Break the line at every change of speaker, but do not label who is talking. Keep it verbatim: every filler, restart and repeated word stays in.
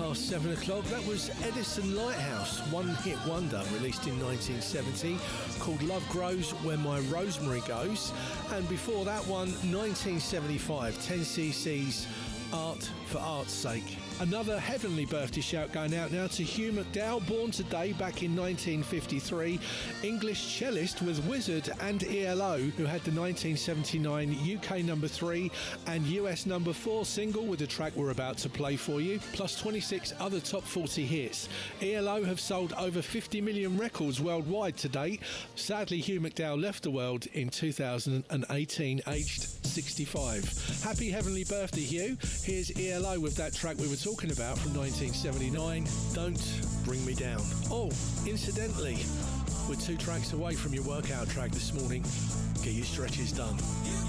past seven o'clock. That was Edison Lighthouse, one hit wonder released in nineteen seventy, called Love Grows When My Rosemary Goes. And before that one, nineteen seventy-five, ten C C's Art for Art's Sake. Another heavenly birthday shout going out now to Hugh McDowell, born today back in nineteen fifty-three, English cellist with Wizard and E L O, who had the nineteen seventy-nine U K number three and U S number four single with the track we're about to play for you, plus twenty-six other top forty hits. E L O have sold over fifty million records worldwide to date. Sadly, Hugh McDowell left the world in two thousand eighteen, aged sixty-five. Happy heavenly birthday, Hugh. Here's E L O with that track we were talking about from nineteen seventy-nine, Don't Bring Me Down. Oh, incidentally, we're two tracks away from your workout track this morning. Get your stretches done.